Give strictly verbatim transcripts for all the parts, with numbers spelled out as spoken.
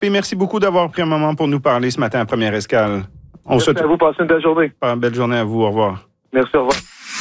Et merci beaucoup d'avoir pris un moment pour nous parler ce matin à Première Escale. On Merci se... à vous, passez une belle journée. Une belle journée à vous, au revoir. Merci, au revoir.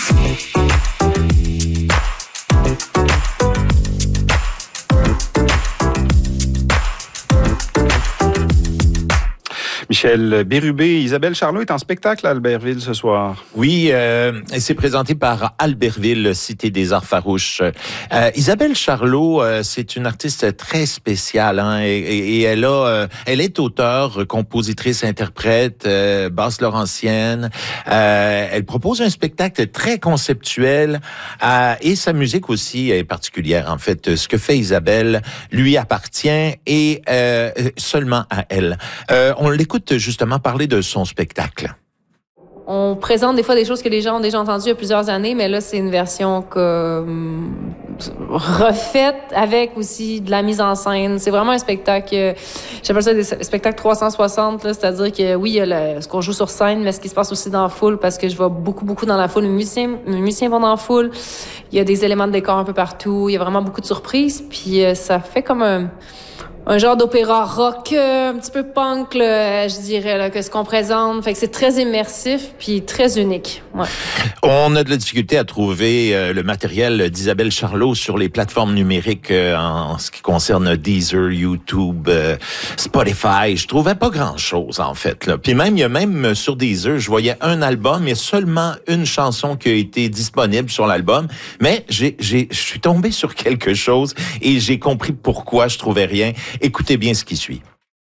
Michel Bérubé, Isabelle Charlot est en spectacle à Albertville ce soir. Oui, euh, c'est présenté par Albertville, Cité des Arts Farouches. Euh, Isabelle Charlot, euh, c'est une artiste très spéciale, hein, et, et elle a, euh, elle est auteure, compositrice, interprète, euh, basse laurentienne. Euh, elle propose un spectacle très conceptuel euh, et sa musique aussi est particulière. En fait, ce que fait Isabelle lui appartient et euh, seulement à elle. Euh, on l'écoute justement parler de son spectacle. On présente des fois des choses que les gens ont déjà entendues il y a plusieurs années, mais là, c'est une version que, hum, refaite avec aussi de la mise en scène. C'est vraiment un spectacle, j'appelle ça des spectacles trois cent soixante, là, c'est-à-dire que oui, il y a le, ce qu'on joue sur scène, mais ce qui se passe aussi dans la foule, parce que je vais beaucoup, beaucoup dans la foule. Les musiciens, les musiciens vont dans la foule. Il y a des éléments de décor un peu partout. Il y a vraiment beaucoup de surprises. Puis euh, ça fait comme un... un genre d'opéra rock, euh, un petit peu punk, là, je dirais, là, que ce qu'on présente. Fait que c'est très immersif puis très unique. Ouais. On a de la difficulté à trouver euh, le matériel d'Isabelle Charlot sur les plateformes numériques euh, en, en ce qui concerne Deezer, YouTube, euh, Spotify. Je trouvais pas grand-chose, en fait, là. Puis même, il y a même sur Deezer, je voyais un album, il y a seulement une chanson qui a été disponible sur l'album. Mais j'ai, j'ai, je suis tombé sur quelque chose et j'ai compris pourquoi je trouvais rien. Écoutez bien ce qui suit.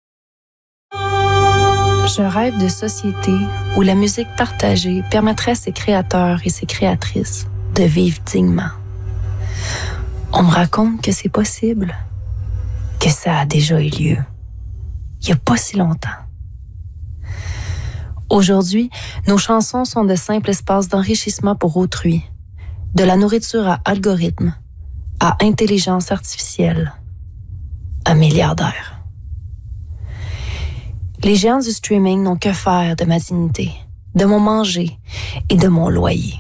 Je rêve de société où la musique partagée permettrait à ses créateurs et ses créatrices de vivre dignement. On me raconte que c'est possible, que ça a déjà eu lieu, il n'y a pas si longtemps. Aujourd'hui, nos chansons sont de simples espaces d'enrichissement pour autrui, de la nourriture à algorithme, à intelligence artificielle, à milliardaire. Les géants du streaming n'ont que faire de ma dignité, de mon manger et de mon loyer.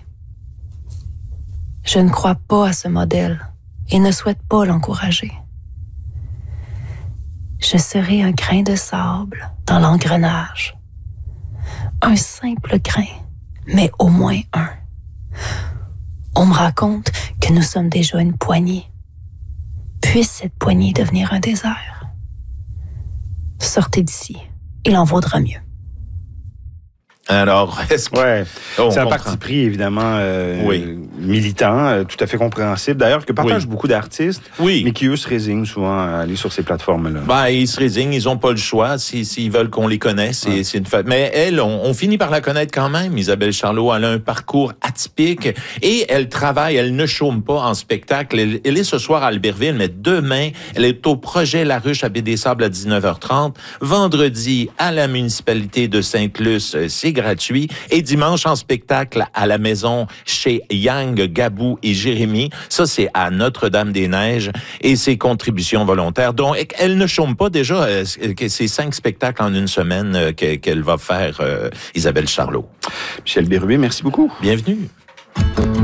Je ne crois pas à ce modèle et ne souhaite pas l'encourager. Je serai un grain de sable dans l'engrenage. Un simple grain, mais au moins un. On me raconte que nous sommes déjà une poignée. Puisse cette poignée devenir un désert. Sortez d'ici, il en vaudra mieux. Alors, est-ce que... Ouais. Oh, c'est un comprend. parti pris, évidemment, euh, Oui. militant, euh, tout à fait compréhensible. D'ailleurs, que partagent Oui. beaucoup d'artistes, Oui. mais qui, eux, se résignent souvent à aller sur ces plateformes-là. Ben, ils se résignent, ils ont pas le choix. S'ils, s'ils veulent qu'on les connaisse, c'est, Ouais. c'est une fait. Mais elle, on, on finit par la connaître quand même. Isabelle Charlot, elle a un parcours atypique et elle travaille, elle ne chôme pas en spectacle. Elle, elle est ce soir à Albertville, mais demain, elle est au projet La Ruche à Baie-des-Sables à dix-neuf heures trente. Vendredi, à la municipalité de Sainte-Luce, c'est gratuit. Et dimanche, en spectacle à la maison chez Yang, Gabou et Jérémy. Ça, c'est à Notre-Dame-des-Neiges et ses contributions volontaires. Donc, elle ne chôme pas déjà. Euh, c'est cinq spectacles en une semaine euh, qu'elle va faire, euh, Isabelle Charlot. Michel Bérubé, merci beaucoup. Bienvenue.